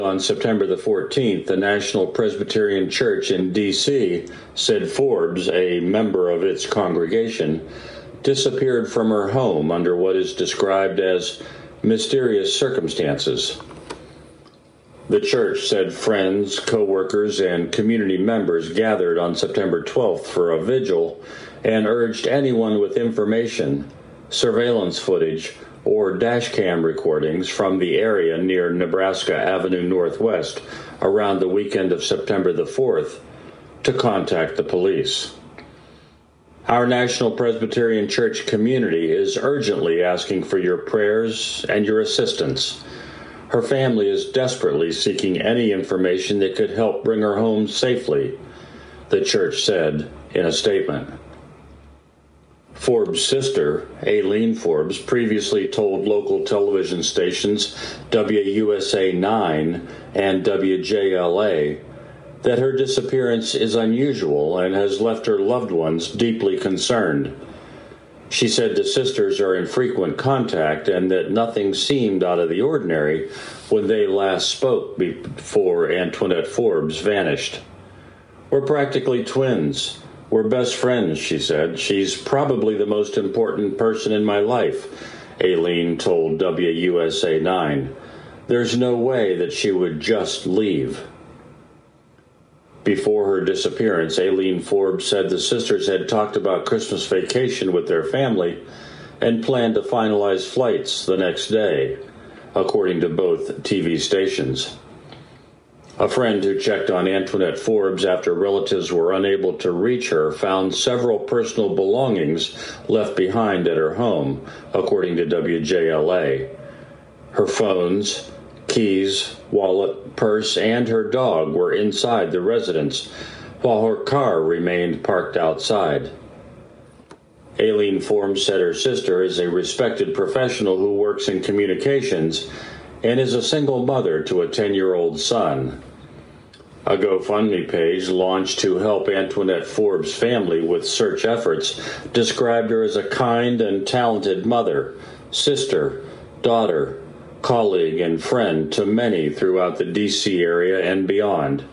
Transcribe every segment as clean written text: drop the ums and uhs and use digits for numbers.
On September the 14th, the National Presbyterian Church in D.C. said Forbes, a member of its congregation, disappeared from her home under what is described as mysterious circumstances. The church said friends, co-workers, and community members gathered on September 12th for a vigil and urged anyone with information, surveillance footage, or dashcam recordings from the area near Nebraska Avenue Northwest around the weekend of September the 4th to contact the police. Our National Presbyterian Church community is urgently asking for your prayers and your assistance. Her family is desperately seeking any information that could help bring her home safely, the church said in a statement. Forbes' sister, Aileen Forbes, previously told local television stations WUSA 9 and WJLA that her disappearance is unusual and has left her loved ones deeply concerned. She said the sisters are in frequent contact and that nothing seemed out of the ordinary when they last spoke before Antoinette Forbes vanished. "We're practically twins. We're best friends," she said. "She's probably the most important person in my life," Aileen told WUSA 9. "There's no way that she would just leave." Before her disappearance, Aileen Forbes said the sisters had talked about Christmas vacation with their family and planned to finalize flights the next day, according to both TV stations. A friend who checked on Antoinette Forbes after relatives were unable to reach her found several personal belongings left behind at her home, according to WJLA. Her phones, keys, wallet, purse, and her dog were inside the residence, while her car remained parked outside. Aileen Forbes said her sister is a respected professional who works in communications and is a single mother to a 10-year-old son. A GoFundMe page launched to help Antoinette Forbes' family with search efforts described her as a kind and talented mother, sister, daughter, colleague, and friend to many throughout the D.C. area and beyond.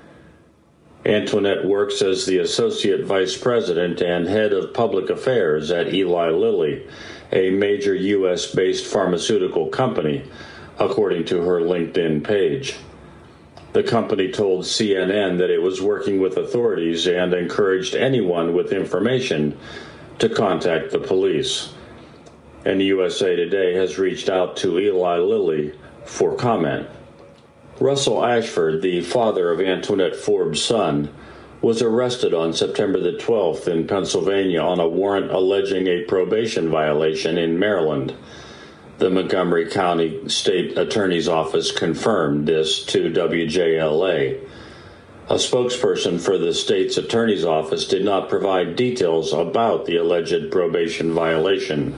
Antoinette works as the Associate Vice President and Head of Public Affairs at Eli Lilly, a major U.S.-based pharmaceutical company, according to her LinkedIn page. The company told CNN that it was working with authorities and encouraged anyone with information to contact the police. And USA Today has reached out to Eli Lilly for comment. Russell Ashford, the father of Antoinette Forbes' son, was arrested on September the 12th in Pennsylvania on a warrant alleging a probation violation in Maryland. The Montgomery County State Attorney's Office confirmed this to WJLA. A spokesperson for the state's attorney's office did not provide details about the alleged probation violation.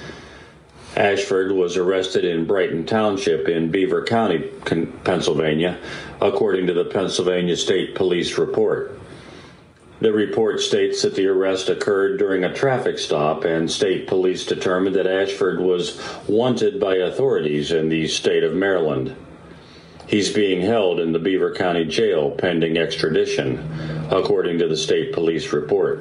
Ashford was arrested in Brighton Township in Beaver County, Pennsylvania, according to the Pennsylvania State Police report. The report states that the arrest occurred during a traffic stop, and state police determined that Ashford was wanted by authorities in the state of Maryland. He's being held in the Beaver County Jail pending extradition, according to the state police report.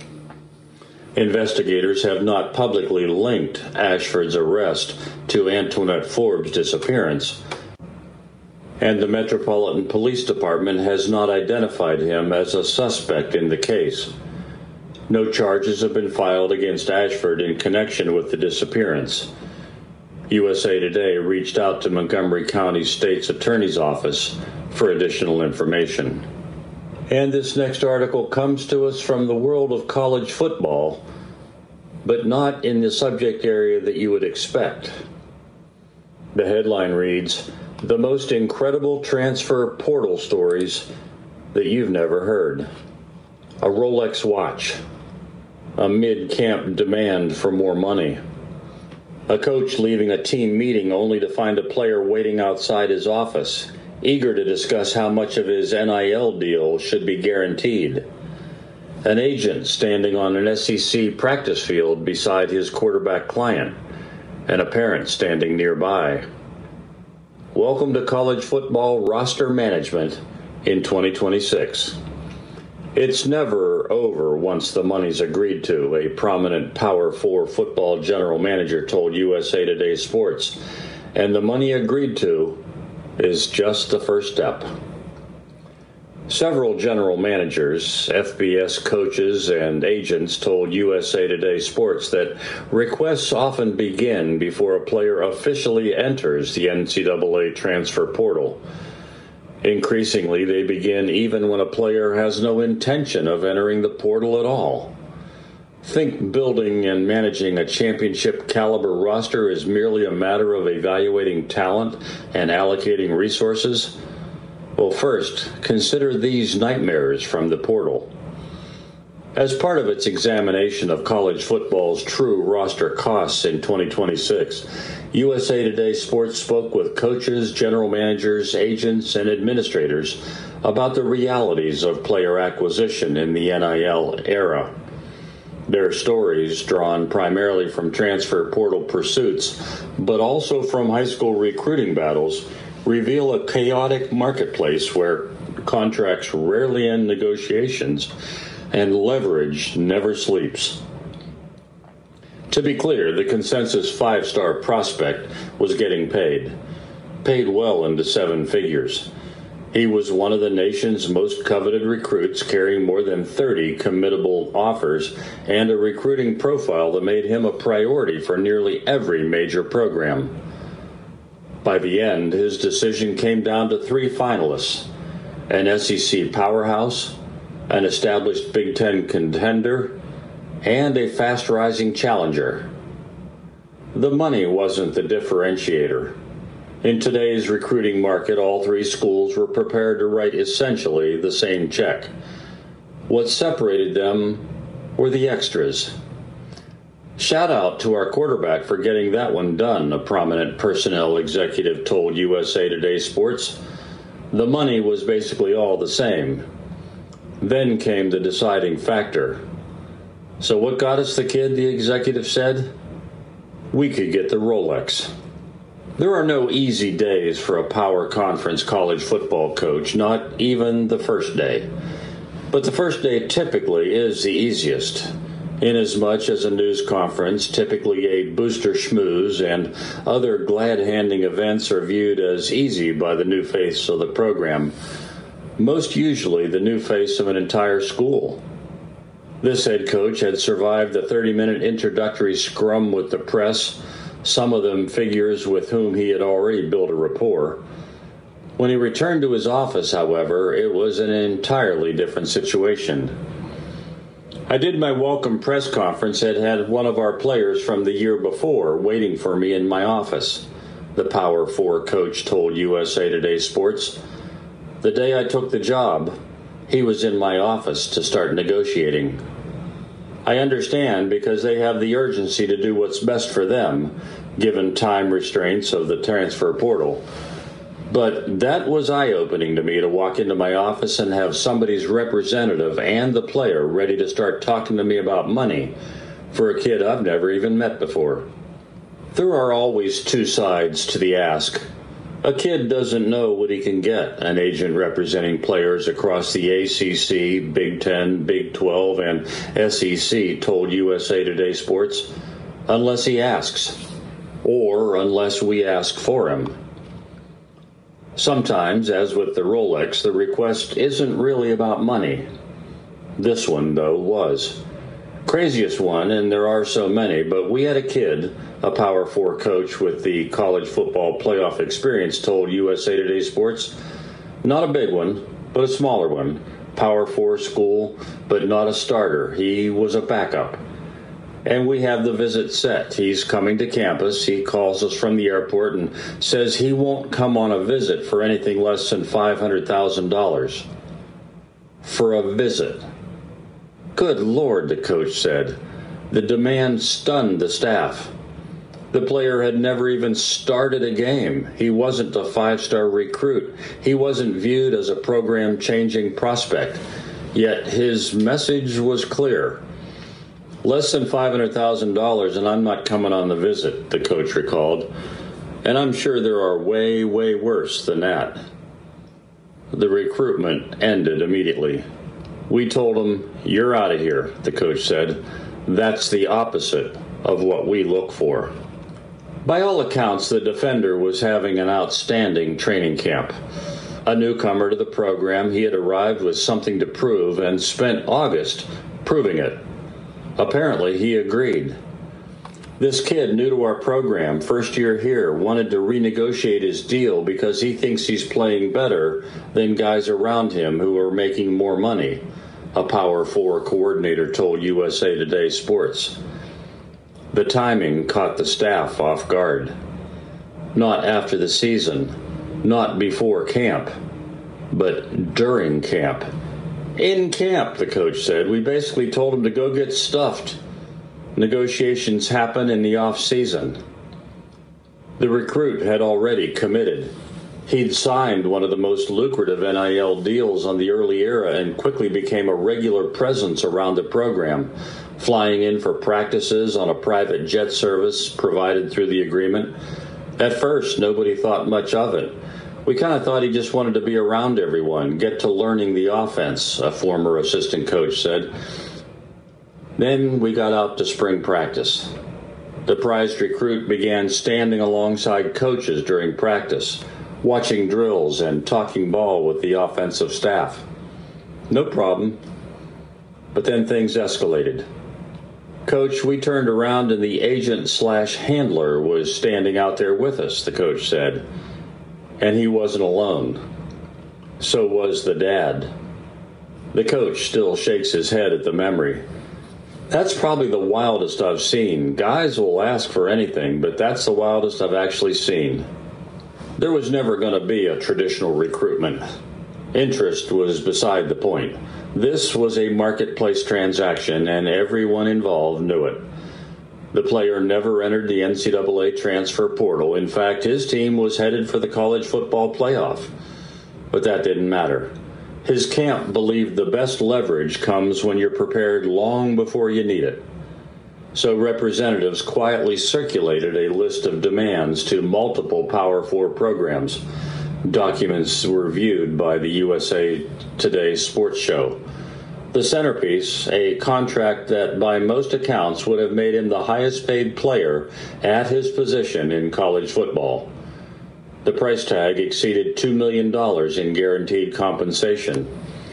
Investigators have not publicly linked Ashford's arrest to Antoinette Forbes' disappearance, and the Metropolitan Police Department has not identified him as a suspect in the case. No charges have been filed against Ashford in connection with the disappearance. USA Today reached out to Montgomery County State's Attorney's Office for additional information. And this next article comes to us from the world of college football, but not in the subject area that you would expect. The headline reads, "The most incredible transfer portal stories that you've never heard." A Rolex watch. A mid-camp demand for more money. A coach leaving a team meeting only to find a player waiting outside his office, eager to discuss how much of his NIL deal should be guaranteed. An agent standing on an SEC practice field beside his quarterback client, and a parent standing nearby. Welcome to college football roster management in 2026. It's never over once the money's agreed to, a prominent Power 4 football general manager told USA Today Sports. And the money agreed to is just the first step. Several general managers, FBS coaches, and agents told USA Today Sports that requests often begin before a player officially enters the NCAA transfer portal. Increasingly, they begin even when a player has no intention of entering the portal at all. Think building and managing a championship caliber roster is merely a matter of evaluating talent and allocating resources? Well, first, consider these nightmares from the portal. As part of its examination of college football's true roster costs in 2026, USA Today Sports spoke with coaches, general managers, agents, and administrators about the realities of player acquisition in the NIL era. Their stories, drawn primarily from transfer portal pursuits, but also from high school recruiting battles, reveal a chaotic marketplace where contracts rarely end negotiations and leverage never sleeps. To be clear, the consensus five-star prospect was getting paid well into seven figures. He was one of the nation's most coveted recruits, carrying more than 30 committable offers and a recruiting profile that made him a priority for nearly every major program. By the end, his decision came down to three finalists: an SEC powerhouse, an established Big Ten contender, and a fast-rising challenger. The money wasn't the differentiator. In today's recruiting market, all three schools were prepared to write essentially the same check. What separated them were the extras. Shout out to our quarterback for getting that one done, a prominent personnel executive told USA Today Sports. The money was basically all the same. Then came the deciding factor. So what got us the kid, the executive said? We could get the Rolex. There are no easy days for a power conference college football coach, not even the first day. But the first day typically is the easiest, inasmuch as a news conference, typically a booster schmooze, and other glad-handing events are viewed as easy by the new face of the program, most usually the new face of an entire school. This head coach had survived the 30-minute introductory scrum with the press, some of them figures with whom he had already built a rapport. When he returned to his office, however, it was an entirely different situation. I did my welcome press conference and had one of our players from the year before waiting for me in my office, the Power 4 coach told USA Today Sports. The day I took the job, he was in my office to start negotiating. I understand because they have the urgency to do what's best for them, given time restraints of the transfer portal. But that was eye-opening to me to walk into my office and have somebody's representative and the player ready to start talking to me about money for a kid I've never even met before. There are always two sides to the ask. A kid doesn't know what he can get, an agent representing players across the ACC, Big Ten, Big 12, and SEC told USA Today Sports, unless he asks, or unless we ask for him. Sometimes, as with the Rolex, the request isn't really about money. This one, though, was. Craziest one, and there are so many, but we had a kid, a Power 4 coach with the college football playoff experience, told USA Today Sports. Not a big one, but a smaller one. Power 4 school, but not a starter. He was a backup. And we have the visit set. He's coming to campus. He calls us from the airport and says he won't come on a visit for anything less than $500,000. For a visit. Good Lord, the coach said. The demand stunned the staff. The player had never even started a game. He wasn't a five-star recruit. He wasn't viewed as a program-changing prospect. Yet his message was clear. Less than $500,000, and I'm not coming on the visit, the coach recalled. And I'm sure there are way, way worse than that. The recruitment ended immediately. We told him, "You're out of here," the coach said. "That's the opposite of what we look for." By all accounts, the defender was having an outstanding training camp. A newcomer to the program, he had arrived with something to prove and spent August proving it. Apparently, he agreed. This kid, new to our program, first year here, wanted to renegotiate his deal because he thinks he's playing better than guys around him who are making more money, a Power 4 coordinator told USA Today Sports. The timing caught the staff off guard. Not after the season, not before camp, but during camp. In camp, the coach said, we basically told him to go get stuffed. Negotiations happen in the off-season. The recruit had already committed. He'd signed one of the most lucrative NIL deals on the early era and quickly became a regular presence around the program, flying in for practices on a private jet service provided through the agreement. At first, nobody thought much of it. We kind of thought he just wanted to be around everyone, get to learning the offense, a former assistant coach said. Then we got out to spring practice. The prized recruit began standing alongside coaches during practice, watching drills and talking ball with the offensive staff. No problem. But then things escalated. "Coach, we turned around and the agent/handler was standing out there with us," the coach said. And he wasn't alone. So was the dad. The coach still shakes his head at the memory. "That's probably the wildest I've seen. Guys will ask for anything, but that's the wildest I've actually seen." There was never going to be a traditional recruitment. Interest was beside the point. This was a marketplace transaction, and everyone involved knew it. The player never entered the NCAA transfer portal. In fact, his team was headed for the college football playoff. But that didn't matter. His camp believed the best leverage comes when you're prepared long before you need it. So representatives quietly circulated a list of demands to multiple Power 4 programs. Documents were viewed by the USA Today Sports Show. The centerpiece, a contract that by most accounts would have made him the highest paid player at his position in college football. The price tag exceeded $2 million in guaranteed compensation.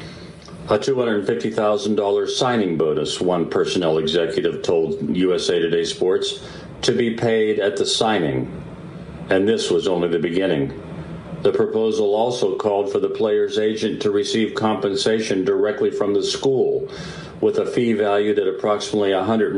A $250,000 signing bonus, one personnel executive told USA Today Sports, to be paid at the signing. And this was only the beginning. The proposal also called for the player's agent to receive compensation directly from the school, with a fee valued at approximately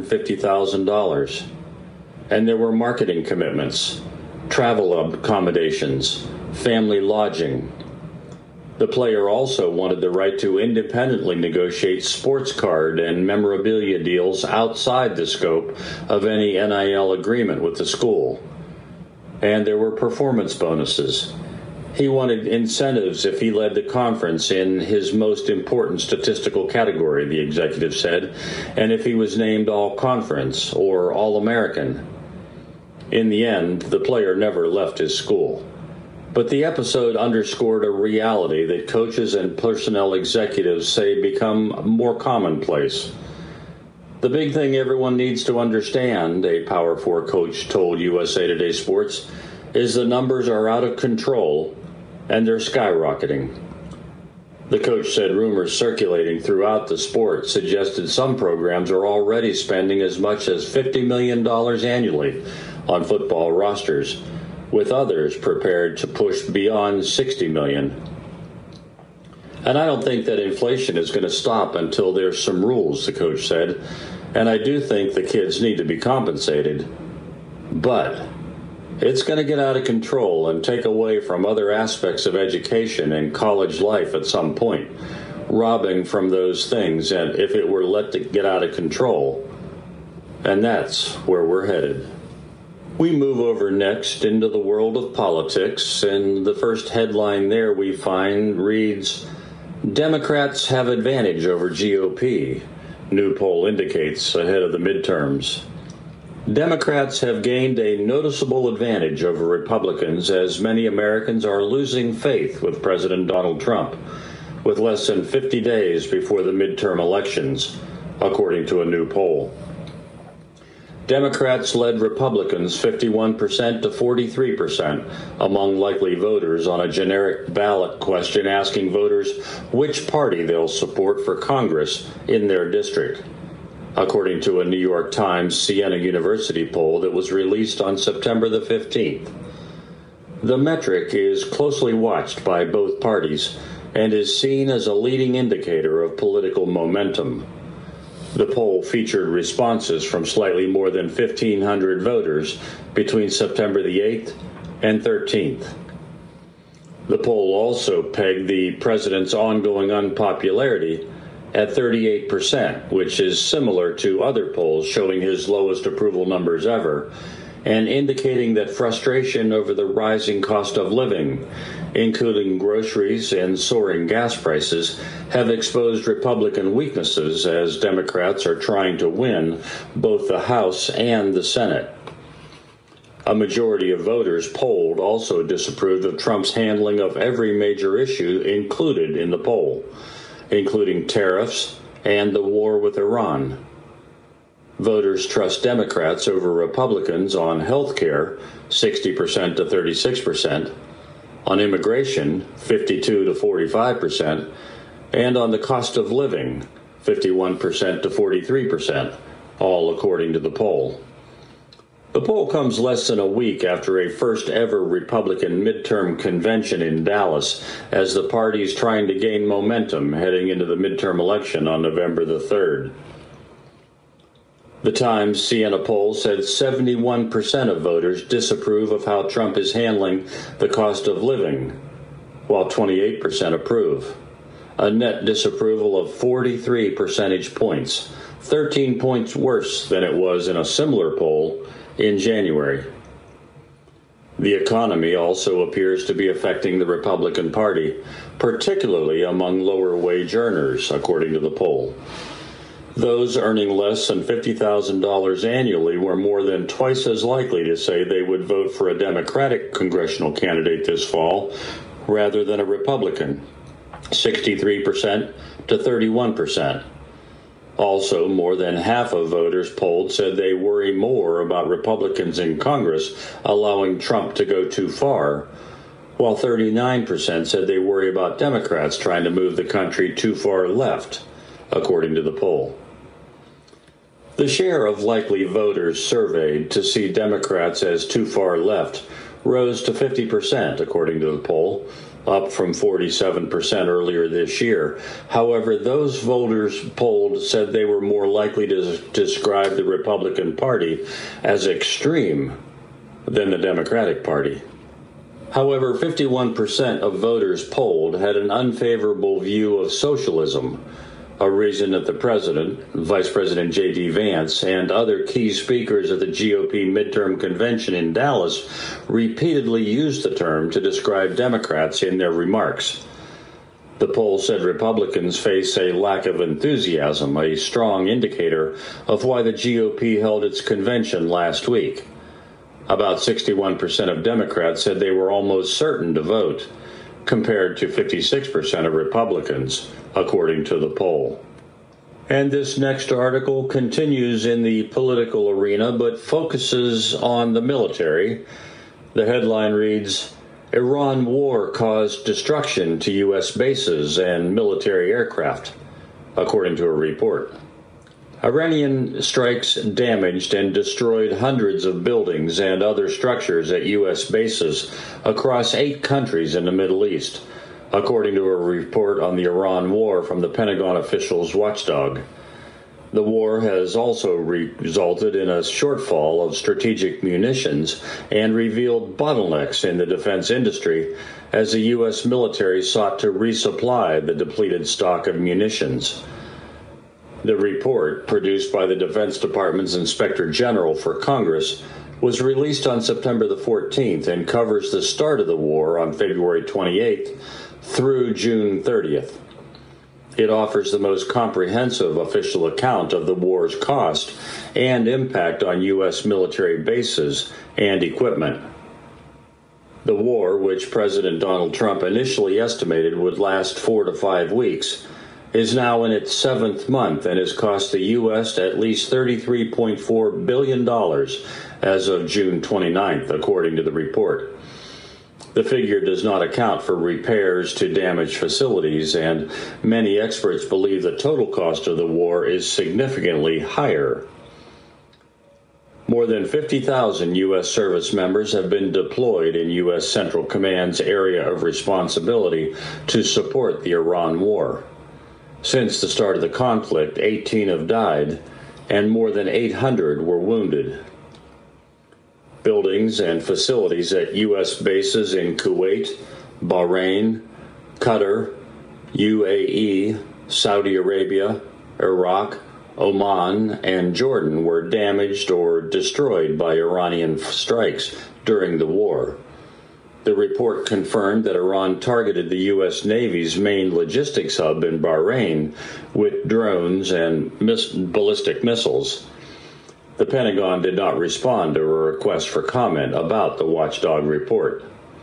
$150,000. And there were marketing commitments, travel accommodations, family lodging. The player also wanted the right to independently negotiate sports card and memorabilia deals outside the scope of any NIL agreement with the school. And there were performance bonuses. He wanted incentives if he led the conference in his most important statistical category, the executive said, and if he was named All-Conference or All-American. In the end, the player never left his school. But the episode underscored a reality that coaches and personnel executives say become more commonplace. The big thing everyone needs to understand, a Power 4 coach told USA Today Sports, is the numbers are out of control and they're skyrocketing. The coach said rumors circulating throughout the sport suggested some programs are already spending as much as $50 million annually on football rosters, with others prepared to push beyond $60 million. And I don't think that inflation is going to stop until there's some rules, the coach said. And I do think the kids need to be compensated. But it's going to get out of control and take away from other aspects of education and college life at some point, robbing from those things, and if it were let to get out of control. And that's where we're headed. We move over next into the world of politics, and the first headline there we find reads, "Democrats have advantage over GOP," new poll indicates ahead of the midterms. Democrats have gained a noticeable advantage over Republicans as many Americans are losing faith with President Donald Trump, with less than 50 days before the midterm elections, according to a new poll. Democrats led Republicans 51% to 43% among likely voters on a generic ballot question asking voters which party they'll support for Congress in their district, according to a New York Times Siena University poll that was released on September the 15th. The metric is closely watched by both parties and is seen as a leading indicator of political momentum. The poll featured responses from slightly more than 1,500 voters between September the 8th and 13th. The poll also pegged the president's ongoing unpopularity at 38%, which is similar to other polls showing his lowest approval numbers ever, and indicating that frustration over the rising cost of living, including groceries and soaring gas prices, have exposed Republican weaknesses as Democrats are trying to win both the House and the Senate. A majority of voters polled also disapproved of Trump's handling of every major issue included in the poll, including tariffs and the war with Iran. Voters trust Democrats over Republicans on health care, 60% to 36%, on immigration, 52 to 45%, and on the cost of living, 51% to 43%, all according to the poll. The poll comes less than a week after a first-ever Republican midterm convention in Dallas, as the party's trying to gain momentum heading into the midterm election on November the 3rd. The Times Siena poll said 71% of voters disapprove of how Trump is handling the cost of living, while 28% approve. A net disapproval of 43 percentage points, 13 points worse than it was in a similar poll in January. The economy also appears to be affecting the Republican Party, particularly among lower wage earners, according to the poll. Those earning less than $50,000 annually were more than twice as likely to say they would vote for a Democratic congressional candidate this fall rather than a Republican, 63% to 31%. Also, more than half of voters polled said they worry more about Republicans in Congress allowing Trump to go too far, while 39% said they worry about Democrats trying to move the country too far left, according to the poll. The share of likely voters surveyed to see Democrats as too far left rose to 50%, according to the poll, up from 47% earlier this year. However, those voters polled said they were more likely to describe the Republican Party as extreme than the Democratic Party. However, 51% of voters polled had an unfavorable view of socialism, a reason that the president, Vice President J.D. Vance, and other key speakers at the GOP midterm convention in Dallas repeatedly used the term to describe Democrats in their remarks. The poll said Republicans face a lack of enthusiasm, a strong indicator of why the GOP held its convention last week. About 61% of Democrats said they were almost certain to vote, compared to 56% of Republicans, according to the poll. And this next article continues in the political arena, but focuses on the military. The headline reads, Iran war caused destruction to U.S. bases and military aircraft, according to a report. Iranian strikes damaged and destroyed hundreds of buildings and other structures at U.S. bases across 8 countries in the Middle East, according to a report on the Iran war from the Pentagon officials' watchdog. The war has also resulted in a shortfall of strategic munitions and revealed bottlenecks in the defense industry as the U.S. military sought to resupply the depleted stock of munitions. The report, produced by the Defense Department's Inspector General for Congress, was released on September the 14th and covers the start of the war on February 28th through June 30th. It offers the most comprehensive official account of the war's cost and impact on U.S. military bases and equipment. The war, which President Donald Trump initially estimated would last 4 to 5 weeks, is now in its 7th month and has cost the U.S. at least $33.4 billion as of June 29th, according to the report. The figure does not account for repairs to damaged facilities, and many experts believe the total cost of the war is significantly higher. More than 50,000 U.S. service members have been deployed in U.S. Central Command's area of responsibility to support the Iran war. Since the start of the conflict, 18 have died, and more than 800 were wounded. Buildings and facilities at U.S. bases in Kuwait, Bahrain, Qatar, UAE, Saudi Arabia, Iraq, Oman, and Jordan were damaged or destroyed by Iranian strikes during the war. The report confirmed that Iran targeted the U.S. Navy's main logistics hub in Bahrain with drones and ballistic missiles. The Pentagon did not respond to a request for comment about the watchdog report.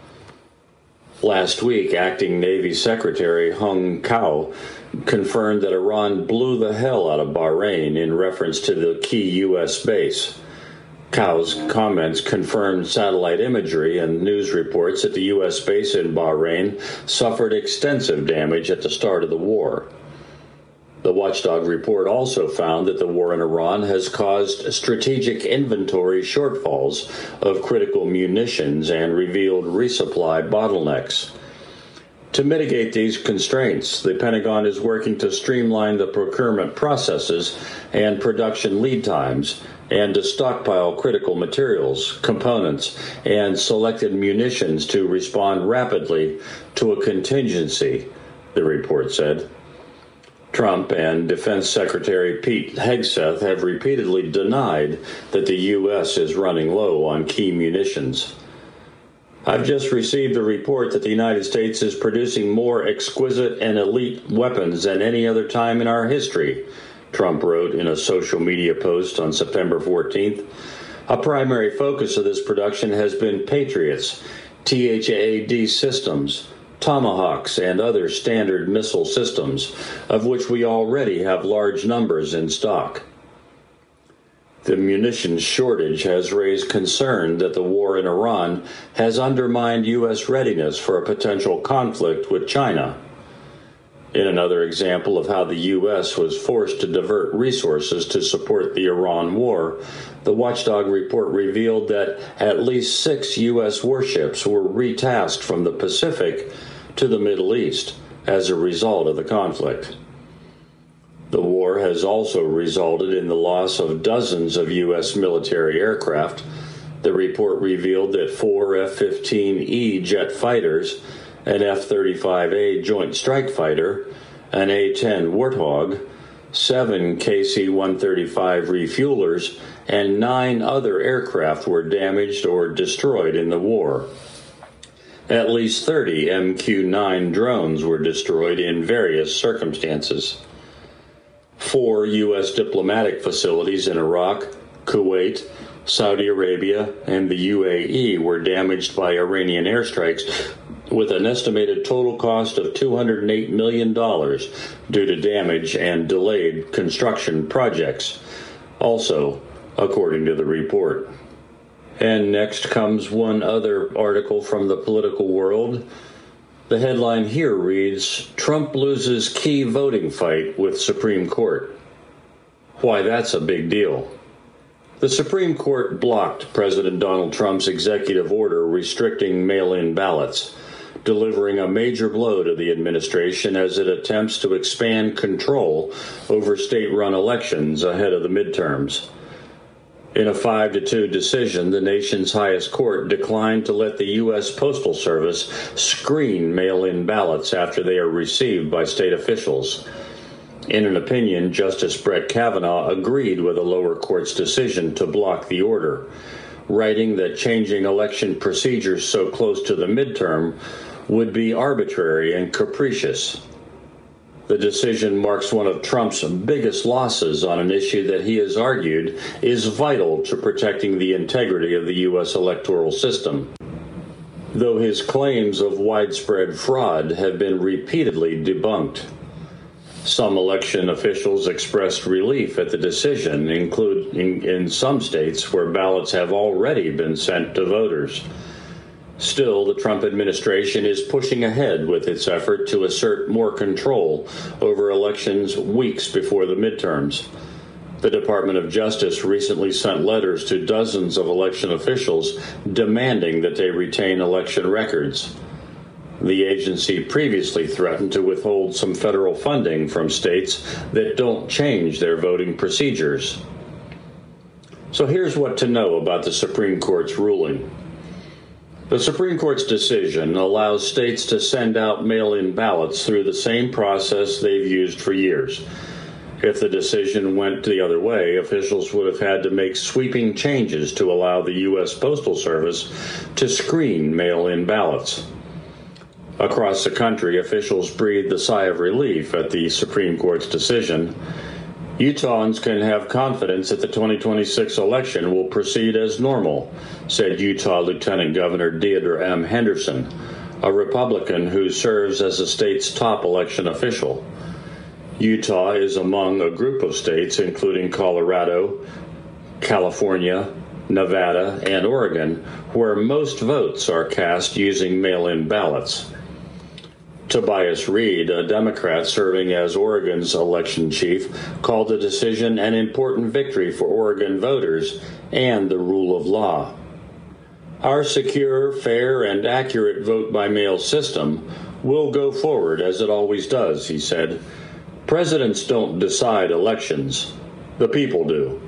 Last week, Acting Navy Secretary Hung Cao confirmed that Iran blew the hell out of Bahrain in reference to the key U.S. base. Cao's comments confirmed satellite imagery and news reports that the U.S. base in Bahrain suffered extensive damage at the start of the war. The watchdog report also found that the war in Iran has caused strategic inventory shortfalls of critical munitions and revealed resupply bottlenecks. To mitigate these constraints, the Pentagon is working to streamline the procurement processes and production lead times, and to stockpile critical materials, components, and selected munitions to respond rapidly to a contingency, the report said. Trump and Defense Secretary Pete Hegseth have repeatedly denied that the U.S. is running low on key munitions. I've just received a report that the United States is producing more exquisite and elite weapons than any other time in our history, Trump wrote in a social media post on September 14th. A primary focus of this production has been Patriots, THAAD systems, Tomahawks, and other standard missile systems, of which we already have large numbers in stock. The munitions shortage has raised concern that the war in Iran has undermined U.S. readiness for a potential conflict with China. In another example of how the U.S. was forced to divert resources to support the Iran war, the watchdog report revealed that at least 6 U.S. warships were retasked from the Pacific to the Middle East as a result of the conflict. The war has also resulted in the loss of dozens of U.S. military aircraft. The report revealed that 4 F-15E jet fighters, an F-35A Joint Strike Fighter, an A-10 Warthog, 7 KC-135 refuelers, and 9 other aircraft were damaged or destroyed in the war. At least 30 MQ-9 drones were destroyed in various circumstances. 4 U.S. diplomatic facilities in Iraq, Kuwait, Saudi Arabia, and the UAE were damaged by Iranian airstrikes, with an estimated total cost of $208 million due to damage and delayed construction projects, also according to the report. And next comes one other article from the political world. The headline here reads, Trump loses key voting fight with Supreme Court. Why, that's a big deal. The Supreme Court blocked President Donald Trump's executive order restricting mail-in ballots, delivering a major blow to the administration as it attempts to expand control over state-run elections ahead of the midterms. In a 5-2 decision, the nation's highest court declined to let the U.S. Postal Service screen mail-in ballots after they are received by state officials. In an opinion, Justice Brett Kavanaugh agreed with the lower court's decision to block the order, writing that changing election procedures so close to the midterm would be arbitrary and capricious. The decision marks one of Trump's biggest losses on an issue that he has argued is vital to protecting the integrity of the U.S. electoral system. Though his claims of widespread fraud have been repeatedly debunked. Some election officials expressed relief at the decision, including in some states where ballots have already been sent to voters. Still, the Trump administration is pushing ahead with its effort to assert more control over elections weeks before the midterms. The Department of Justice recently sent letters to dozens of election officials demanding that they retain election records. The agency previously threatened to withhold some federal funding from states that don't change their voting procedures. So here's what to know about the Supreme Court's ruling. The Supreme Court's decision allows states to send out mail-in ballots through the same process they've used for years. If the decision went the other way, officials would have had to make sweeping changes to allow the U.S. Postal Service to screen mail-in ballots. Across the country, officials breathed a sigh of relief at the Supreme Court's decision. Utahns can have confidence that the 2026 election will proceed as normal, said Utah Lieutenant Governor Deidre M. Henderson, a Republican who serves as the state's top election official. Utah is among a group of states, including Colorado, California, Nevada, and Oregon, where most votes are cast using mail-in ballots. Tobias Reed, a Democrat serving as Oregon's election chief, called the decision an important victory for Oregon voters and the rule of law. Our secure, fair, and accurate vote-by-mail system will go forward as it always does, he said. Presidents don't decide elections. The people do.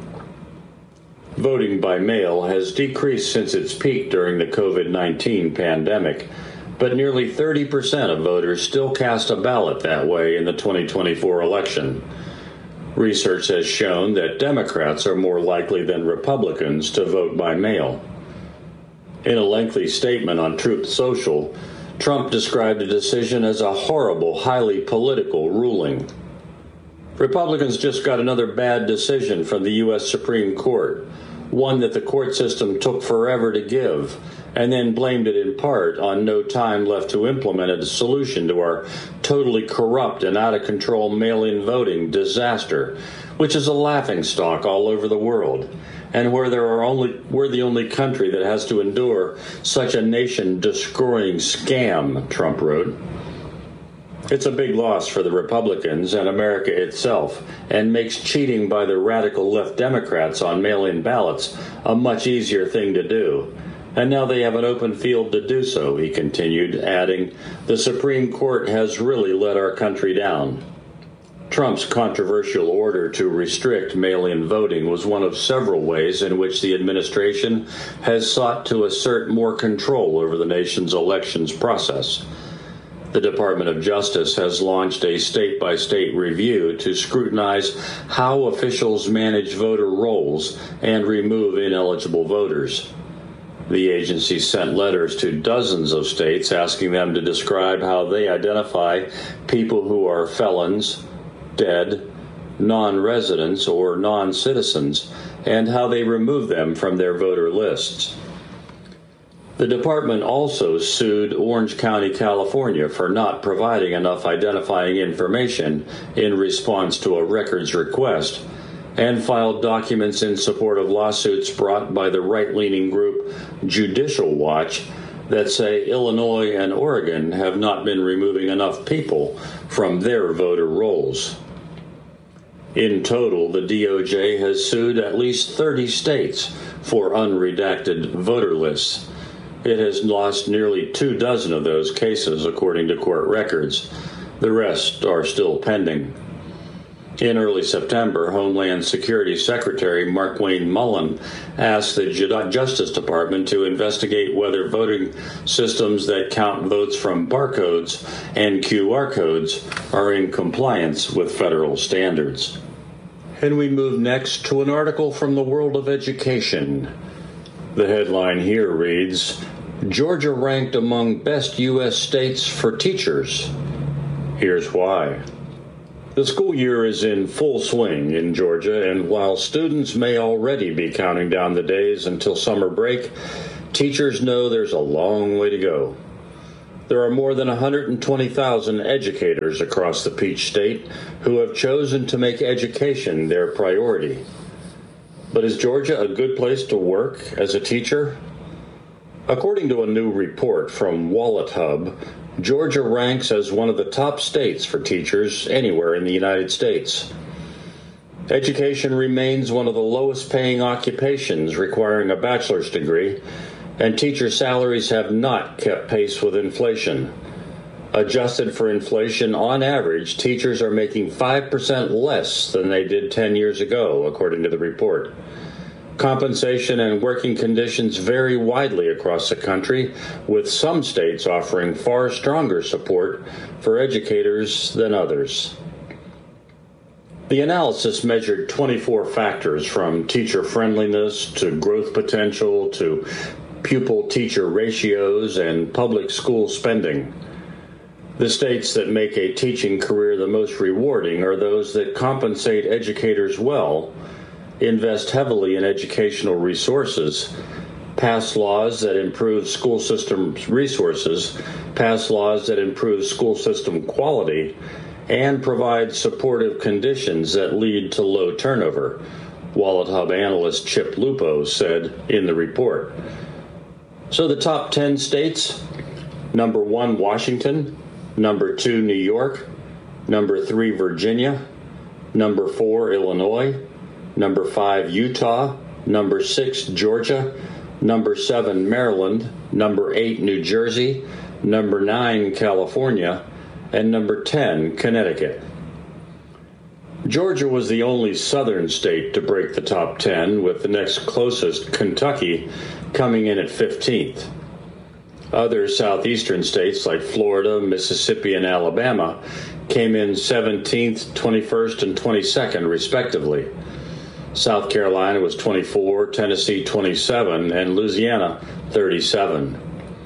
Voting by mail has decreased since its peak during the COVID-19 pandemic, but nearly 30% of voters still cast a ballot that way in the 2024 election. Research has shown that Democrats are more likely than Republicans to vote by mail. In a lengthy statement on Truth Social, Trump described the decision as a horrible, highly political ruling. Republicans just got another bad decision from the U.S. Supreme Court, one that the court system took forever to give, and then blamed it in part on no time left to implement a solution to our totally corrupt and out-of-control mail-in voting disaster, which is a laughingstock all over the world, and where we're the only country that has to endure such a nation-destroying scam, Trump wrote. It's a big loss for the Republicans and America itself, and makes cheating by the radical left Democrats on mail-in ballots a much easier thing to do. And now they have an open field to do so, he continued, adding, the Supreme Court has really let our country down. Trump's controversial order to restrict mail-in voting was one of several ways in which the administration has sought to assert more control over the nation's elections process. The Department of Justice has launched a state-by-state review to scrutinize how officials manage voter rolls and remove ineligible voters. The agency sent letters to dozens of states asking them to describe how they identify people who are felons, dead, non-residents, or non-citizens, and how they remove them from their voter lists. The department also sued Orange County, California for not providing enough identifying information in response to a records request, and filed documents in support of lawsuits brought by the right-leaning group Judicial Watch that say Illinois and Oregon have not been removing enough people from their voter rolls. In total, the DOJ has sued at least 30 states for unredacted voter lists. It has lost nearly 24 of those cases, according to court records. The rest are still pending. In early September, Homeland Security Secretary Markwayne Mullin asked the Justice Department to investigate whether voting systems that count votes from barcodes and QR codes are in compliance with federal standards. And we move next to an article from the world of education. The headline here reads, Georgia ranked among best U.S. states for teachers. Here's why. The school year is in full swing in Georgia, and while students may already be counting down the days until summer break, teachers know there's a long way to go. There are more than 120,000 educators across the Peach State who have chosen to make education their priority. But is Georgia a good place to work as a teacher? According to a new report from WalletHub, Georgia ranks as one of the top states for teachers anywhere in the United States. Education remains one of the lowest paying occupations requiring a bachelor's degree, and teacher salaries have not kept pace with inflation. Adjusted for inflation, on average, teachers are making 5% less than they did 10 years ago, according to the report. Compensation and working conditions vary widely across the country, with some states offering far stronger support for educators than others. The analysis measured 24 factors from teacher friendliness to growth potential to pupil-teacher ratios and public school spending. The states that make a teaching career the most rewarding are those that compensate educators well, invest heavily in educational resources, pass laws that improve school system resources, pass laws that improve school system quality, and provide supportive conditions that lead to low turnover, WalletHub analyst Chip Lupo said in the report. So the top 10 states: number 1, Washington; number 2, New York; number 3, Virginia; number 4, Illinois; number 5, Utah; number 6, Georgia; number 7, Maryland; number 8, New Jersey; number 9, California; and number 10, Connecticut. Georgia was the only southern state to break the top 10, with the next closest, Kentucky, coming in at 15th. Other southeastern states like Florida, Mississippi, and Alabama came in 17th, 21st, and 22nd, respectively. South Carolina was 24, Tennessee 27, and Louisiana 37.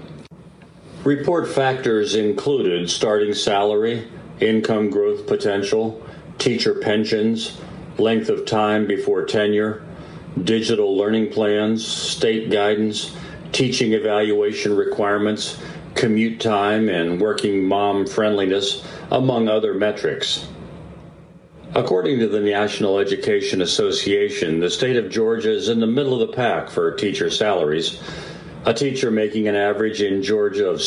Report factors included starting salary, income growth potential, teacher pensions, length of time before tenure, digital learning plans, state guidance, teaching evaluation requirements, commute time, and working mom friendliness, among other metrics. According to the National Education Association, the state of Georgia is in the middle of the pack for teacher salaries. A teacher making an average in Georgia of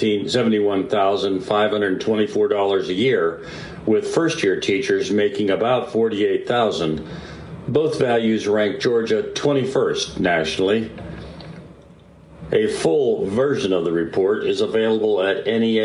$71,524 a year, with first-year teachers making about $48,000. Both values rank Georgia 21st nationally. A full version of the report is available at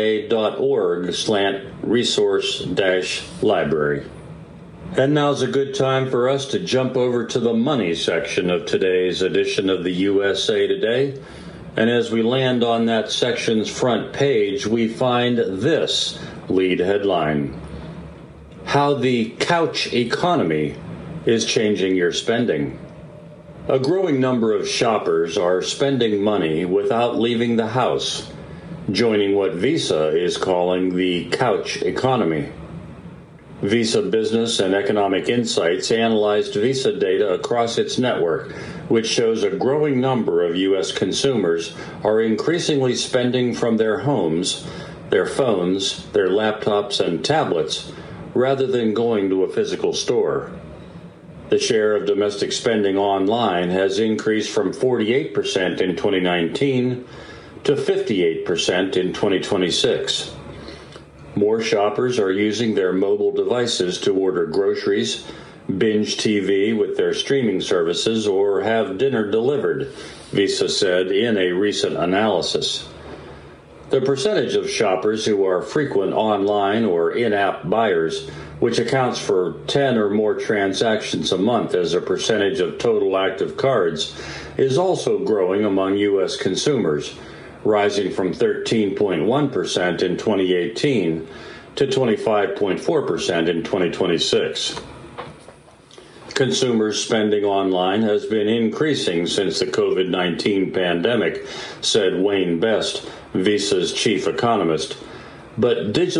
nea.org/resource-library. And now's a good time for us to jump over to the money section of today's edition of the USA Today. And as we land on that section's front page, we find this lead headline: How the Couch Economy is Changing Your Spending. A growing number of shoppers are spending money without leaving the house, joining what Visa is calling the couch economy. Visa Business and Economic Insights analyzed Visa data across its network, which shows a growing number of U.S. consumers are increasingly spending from their homes, their phones, their laptops, and tablets, rather than going to a physical store. The share of domestic spending online has increased from 48% in 2019 to 58% in 2026. More shoppers are using their mobile devices to order groceries, binge TV with their streaming services, or have dinner delivered, Visa said in a recent analysis. The percentage of shoppers who are frequent online or in-app buyers, which accounts for 10 or more transactions a month as a percentage of total active cards, is also growing among U.S. consumers, rising from 13.1% in 2018 to 25.4% in 2026. Consumers' spending online has been increasing since the COVID-19 pandemic, said Wayne Best, Visa's chief economist. But digital